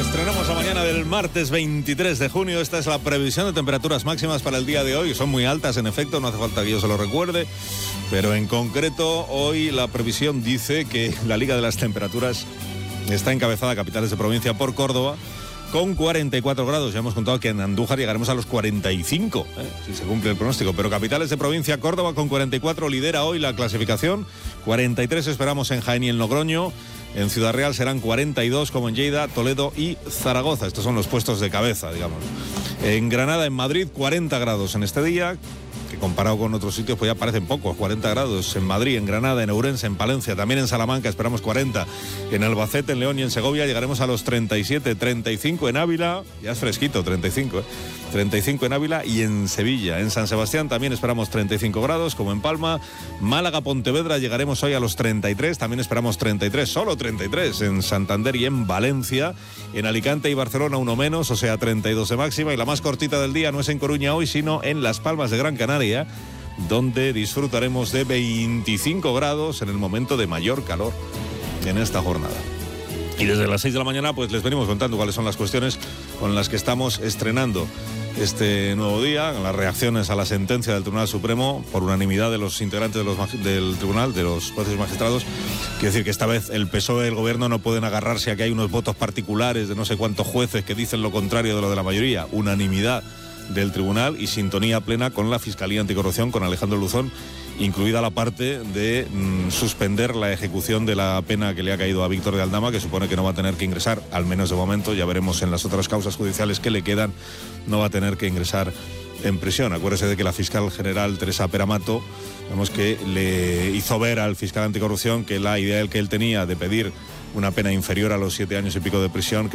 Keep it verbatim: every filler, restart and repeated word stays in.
Estrenamos la mañana del martes veintitrés de junio. Esta es la previsión de temperaturas máximas para el día de hoy. Son muy altas, en efecto, no hace falta que yo se lo recuerde. Pero en concreto, hoy la previsión dice que la Liga de las Temperaturas está encabezada, capitales de provincia, por Córdoba, con cuarenta y cuatro grados. Ya hemos contado que en Andújar llegaremos a los cuarenta y cinco, ¿eh? si se cumple el pronóstico. Pero capitales de provincia, Córdoba con cuarenta y cuatro lidera hoy la clasificación. cuarenta y tres esperamos en Jaén y en Logroño. En Ciudad Real serán cuarenta y dos como en Lleida, Toledo y Zaragoza. Estos son los puestos de cabeza, digamos. En Granada, en Madrid, cuarenta grados en este día, que comparado con otros sitios pues ya parecen pocos. Cuarenta grados en Madrid, en Granada, en Ourense, en Palencia, también en Salamanca esperamos cuarenta. En Albacete, en León y en Segovia llegaremos a los treinta y siete, treinta y cinco en Ávila, ya es fresquito, treinta y cinco, ¿eh? treinta y cinco en Ávila y en Sevilla. En San Sebastián también esperamos treinta y cinco grados, como en Palma. Málaga, Pontevedra llegaremos hoy a los treinta y tres, también esperamos treinta y tres, solo treinta y tres en Santander y en Valencia. En Alicante y Barcelona uno menos, o sea treinta y dos de máxima. Y la más cortita del día no es en Coruña hoy, sino en Las Palmas de Gran Canaria, donde disfrutaremos de veinticinco grados en el momento de mayor calor en esta jornada. Y desde las seis de la mañana pues les venimos contando cuáles son las cuestiones con las que estamos estrenando este nuevo día, las reacciones a la sentencia del Tribunal Supremo por unanimidad de los integrantes de los, del Tribunal, de los jueces y magistrados. Quiero decir que esta vez el P S O E y el Gobierno no pueden agarrarse a que hay unos votos particulares de no sé cuántos jueces que dicen lo contrario de lo de la mayoría. Unanimidad del Tribunal y sintonía plena con la Fiscalía Anticorrupción, con Alejandro Luzón, incluida la parte de mmm, suspender la ejecución de la pena que le ha caído a Víctor de Aldama, que supone que no va a tener que ingresar, al menos de momento, ya veremos en las otras causas judiciales que le quedan, no va a tener que ingresar en prisión. Acuérdese de que la fiscal general Teresa Peramato, vemos que le hizo ver al fiscal anticorrupción que la idea que él tenía de pedir una pena inferior a los siete años y pico de prisión, que